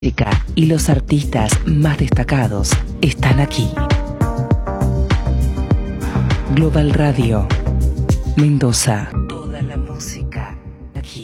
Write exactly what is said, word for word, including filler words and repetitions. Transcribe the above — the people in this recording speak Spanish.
y los artistas más destacados están aquí. Global Radio, Mendoza.